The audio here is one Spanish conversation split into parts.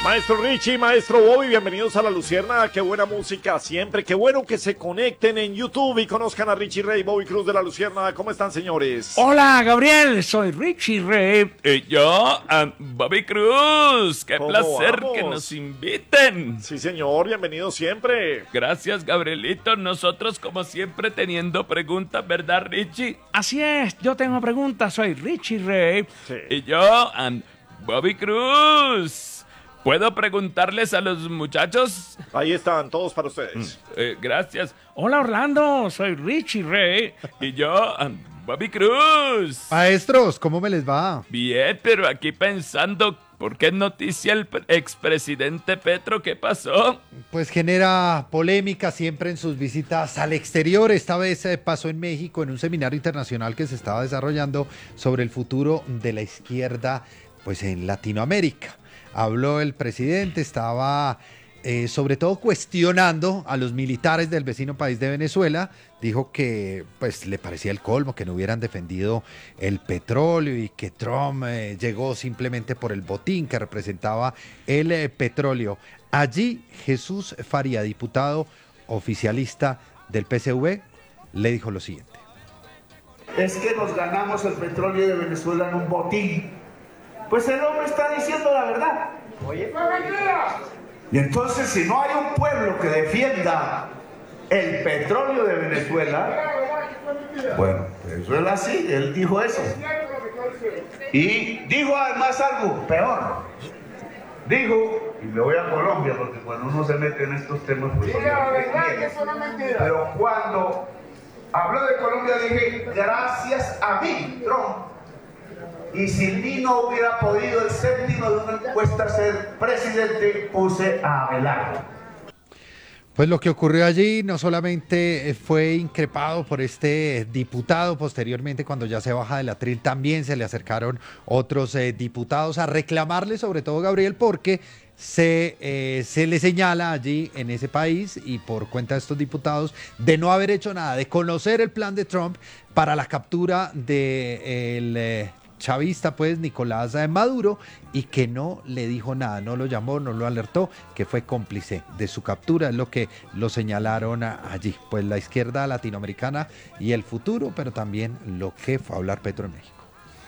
Maestro Richie, Maestro Bobby, bienvenidos a La Luciérnaga, qué buena música siempre, qué bueno que se conecten en YouTube y conozcan a Richie Ray, Bobby Cruz de La Luciérnaga. ¿Cómo están, señores? Hola, Gabriel, soy Richie Ray. Y yo, Bobby Cruz. Qué ¿Cómo placer vamos? que nos inviten. Sí, señor, bienvenido siempre. Gracias, Gabrielito. Nosotros, como siempre, teniendo preguntas, ¿verdad, Richie? Así es, yo tengo preguntas, soy Richie Ray. Sí. Y yo, Bobby Cruz. ¿Puedo preguntarles a los muchachos? Ahí están, todos para ustedes. Gracias. Hola, Orlando, soy Richie Ray. Y yo, Bobby Cruz. Maestros, ¿cómo me les va? Bien, pero aquí pensando, ¿por qué noticia el expresidente Petro? ¿Qué pasó? Pues genera polémica siempre en sus visitas al exterior. Esta vez pasó en México en un seminario internacional que se estaba desarrollando sobre el futuro de la izquierda, pues en Latinoamérica. Habló el presidente, estaba sobre todo cuestionando a los militares del vecino país de Venezuela. Dijo que pues le parecía el colmo que no hubieran defendido el petróleo y que Trump llegó simplemente por el botín que representaba el petróleo. Allí Jesús Faría, diputado oficialista del PSV, le dijo lo siguiente. Es que nos ganamos el petróleo de Venezuela en un botín. Pues el hombre está diciendo la verdad. Oye, y entonces si no hay un pueblo que defienda el petróleo de Venezuela, bueno, eso es así, él dijo eso. Y dijo además algo peor. Dijo, y me voy a Colombia porque cuando uno se mete en estos temas, pues pero cuando habló de Colombia dije, gracias a mí, Trump. Y sin mí no hubiera podido el séptimo de una encuesta ser presidente, puse a Abelardo. Pues lo que ocurrió allí no solamente fue increpado por este diputado, posteriormente cuando ya se baja del atril también se le acercaron otros diputados a reclamarle, sobre todo Gabriel, porque se le señala allí en ese país y por cuenta de estos diputados de no haber hecho nada, de conocer el plan de Trump para la captura del chavista, pues, Nicolás Maduro, y que no le dijo nada, no lo llamó, no lo alertó, que fue cómplice de su captura, es lo que lo señalaron allí. Pues la izquierda latinoamericana y el futuro, pero también lo que fue a hablar Petro en México.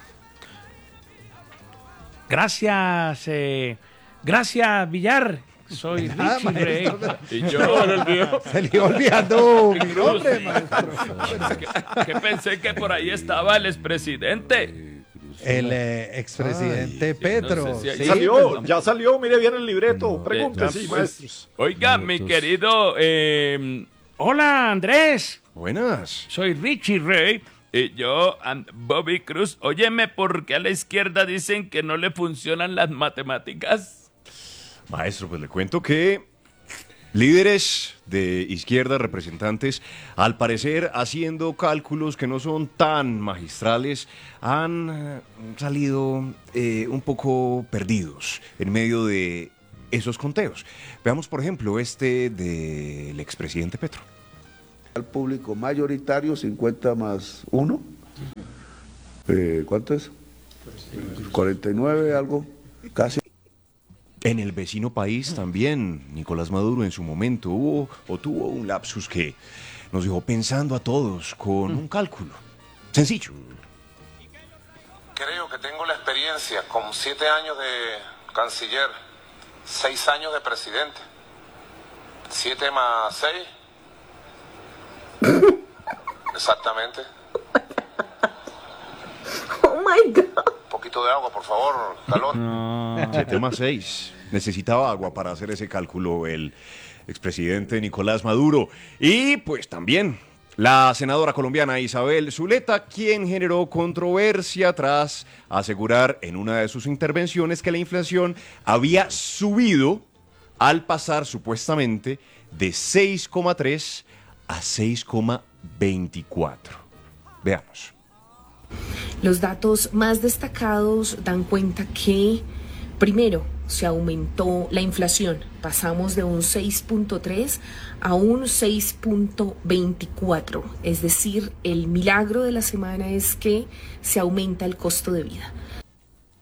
Gracias, gracias, Villar. Soy Nada, Richie Ray. maestro, Y yo, se le iba olvidando mi nombre, maestro. que pensé que por ahí estaba el expresidente. El expresidente Petro. no sé si ahí sí, Salió, pues, ya salió, mire bien el libreto. Pregunte, sí, pues, maestros. Oiga, mi querido, Hola, Andrés, Buenas. soy Richie Ray. y yo, Bobby Cruz, óyeme, ¿por qué a la izquierda dicen que no le funcionan las matemáticas? Maestro, pues le cuento que líderes de izquierda, representantes, al parecer haciendo cálculos que no son tan magistrales, han salido un poco perdidos en medio de esos conteos. Veamos, por ejemplo, este del expresidente Petro. Al público mayoritario, 50 más 1. ¿Cuánto es? 49, algo, casi. En el vecino país también, Nicolás Maduro en su momento tuvo un lapsus que nos dejó pensando a todos con un cálculo sencillo. Creo que tengo la experiencia con 7 años de canciller, 6 años de presidente. 7 más 6. Exactamente. Oh my God. Un poquito de agua, por favor, calor. 7 más 6. Necesitaba agua para hacer ese cálculo el expresidente Nicolás Maduro. Y pues también la senadora colombiana Isabel Zuleta, quien generó controversia tras asegurar en una de sus intervenciones que la inflación había subido al pasar supuestamente de 6,3 a 6,24. Veamos. Los datos más destacados dan cuenta que, primero, se aumentó la inflación. Pasamos de un 6.3 a un 6.24. Es decir, el milagro de la semana es que se aumenta el costo de vida.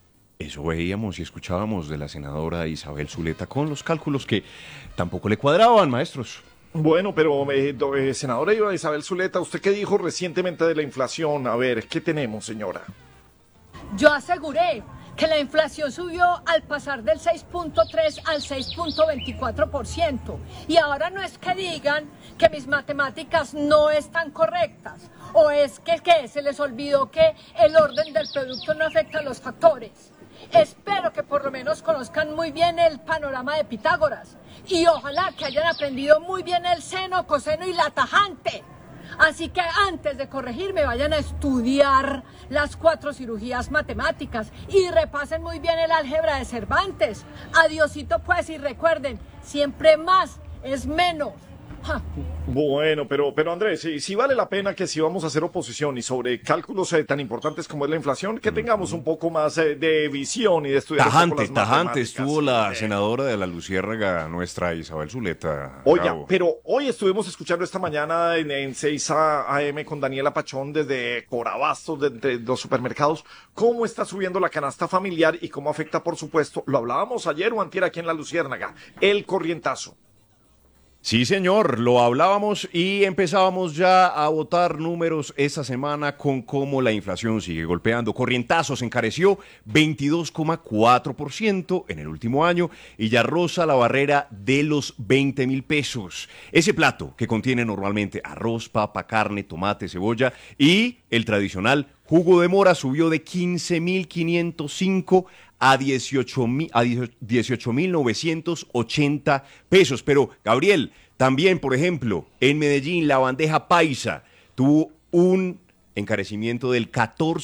Eso veíamos y escuchábamos de la senadora Isabel Zuleta con los cálculos que tampoco le cuadraban, maestros. Bueno, pero senadora Isabel Zuleta, ¿usted qué dijo recientemente de la inflación? A ver, ¿qué tenemos, señora? Yo aseguré que la inflación subió al pasar del 6.3 al 6.24%. Y ahora no es que digan que mis matemáticas no están correctas, o es que se les olvidó que el orden del producto no afecta a los factores. Espero que por lo menos conozcan muy bien el panorama de Pitágoras y ojalá que hayan aprendido muy bien el seno, coseno y la tajante. Así que antes de corregirme vayan a estudiar las 4 cirugías matemáticas y repasen muy bien el álgebra de Cervantes. Adiosito pues y recuerden, siempre más es menos. Ja. Bueno, pero Andrés, si vale la pena que si vamos a hacer oposición y sobre cálculos tan importantes como es la inflación, que tengamos un poco más de visión y de estudiar un poco las Tajante estuvo la senadora de la Luciérnaga, nuestra Isabel Zuleta. Oiga, pero hoy estuvimos escuchando esta mañana en 6 AM con Daniela Pachón desde Corabastos, de los supermercados, cómo está subiendo la canasta familiar y cómo afecta, por supuesto, lo hablábamos ayer o antier aquí en la Luciérnaga, el corrientazo. Sí, señor, lo hablábamos y empezábamos ya a botar números esta semana con cómo la inflación sigue golpeando. Corrientazo se encareció 22,4% en el último año y ya roza la barrera de los 20.000 pesos. Ese plato que contiene normalmente arroz, papa, carne, tomate, cebolla y el tradicional jugo de mora subió de 15.505 a 18.980 pesos. Pero, Gabriel, también, por ejemplo, en Medellín, la bandeja paisa tuvo un encarecimiento del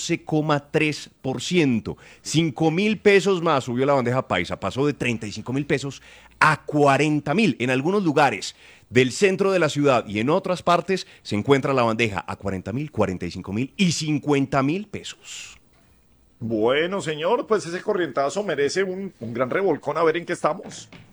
14,3%. 5.000 pesos más subió la bandeja paisa. Pasó de 35.000 pesos a 40.000. En algunos lugares del centro de la ciudad y en otras partes se encuentra la bandeja a 40.000, 45.000 y 50.000 pesos. Bueno, señor, pues ese corrientazo merece un gran revolcón, a ver en qué estamos.